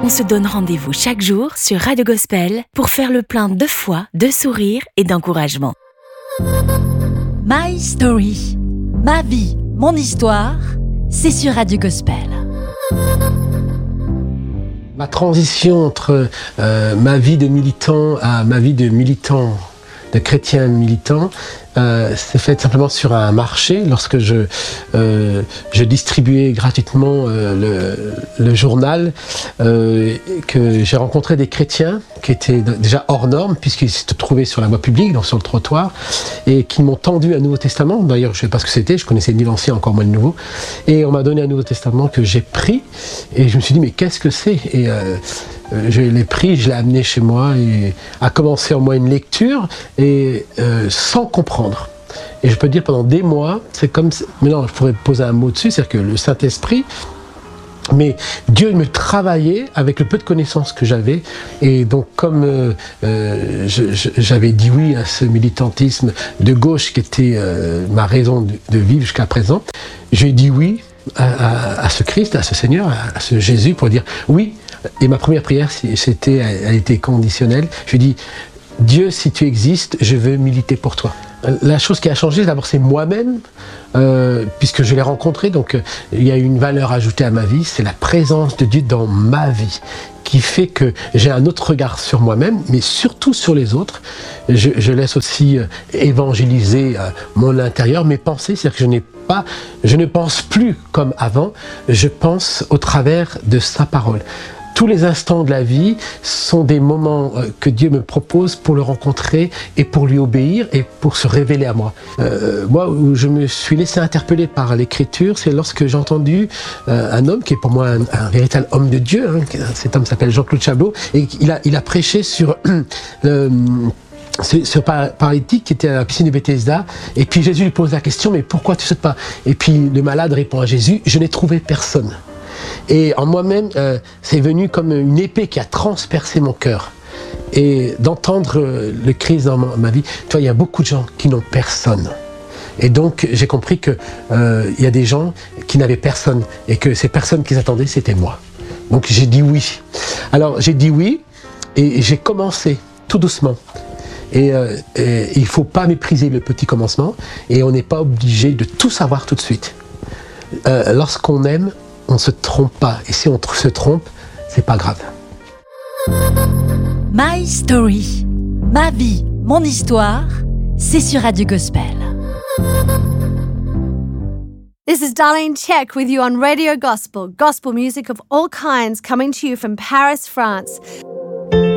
On se donne rendez-vous chaque jour sur Radio Gospel pour faire le plein de foi, de sourire et d'encouragement. My Story, ma vie, mon histoire, c'est sur Radio Gospel. Ma transition entre ma vie de militant à ma vie de militant, de chrétien militant, s'est faite simplement sur un marché lorsque je distribuais gratuitement le journal, que j'ai rencontré des chrétiens qui étaient déjà hors normes puisqu'ils se trouvaient sur la voie publique, donc sur le trottoir, et qui m'ont tendu un Nouveau Testament. D'ailleurs, je ne savais pas ce que c'était, je connaissais ni l'Ancien, encore moins le Nouveau, et on m'a donné un Nouveau Testament que j'ai pris, et je me suis dit mais qu'est-ce que c'est? Et je l'ai pris, je l'ai amené chez moi et a commencé en moi une lecture et sans comprendre. Et je peux dire pendant des mois, c'est comme, maintenant je pourrais poser un mot dessus, c'est-à-dire que le Saint-Esprit, mais Dieu me travaillait avec le peu de connaissances que j'avais, et donc comme j'avais dit oui à ce militantisme de gauche qui était ma raison de vivre jusqu'à présent, j'ai dit oui à ce Christ, à ce Seigneur, à ce Jésus pour dire oui. Et ma première prière, elle était conditionnelle. Je lui ai dit, Dieu, si tu existes, je veux militer pour toi. La chose qui a changé, d'abord, c'est moi-même, puisque je l'ai rencontré, donc il y a une valeur ajoutée à ma vie, c'est la présence de Dieu dans ma vie, qui fait que j'ai un autre regard sur moi-même, mais surtout sur les autres. Je laisse aussi évangéliser mon intérieur, mes pensées, c'est-à-dire que je ne pense plus comme avant, je pense au travers de sa parole. Tous les instants de la vie sont des moments que Dieu me propose pour le rencontrer et pour lui obéir et pour se révéler à moi. Moi, où je me suis laissé interpeller par l'Écriture, c'est lorsque j'ai entendu un homme qui est pour moi un véritable homme de Dieu, hein, cet homme s'appelle Jean-Claude Chablot, et il a prêché sur ce paralytique qui était à la piscine de Bethesda, et puis Jésus lui pose la question, mais pourquoi tu sautes pas? Et puis le malade répond à Jésus, je n'ai trouvé personne. Et en moi-même, c'est venu comme une épée qui a transpercé mon cœur. Et d'entendre le Christ dans ma vie, tu vois, il y a beaucoup de gens qui n'ont personne. Et donc, j'ai compris qu'il y a des gens qui n'avaient personne, et que ces personnes qu'ils attendaient, c'était moi. Donc j'ai dit oui. Alors j'ai dit oui, et j'ai commencé tout doucement. Et il ne faut pas mépriser le petit commencement, et on n'est pas obligé de tout savoir tout de suite. Lorsqu'on aime, on ne se trompe pas. Et si on se trompe, c'est pas grave. My Story, ma vie, mon histoire, c'est sur Radio Gospel. This is Darlene Check with you on Radio Gospel, gospel music of all kinds coming to you from Paris, France.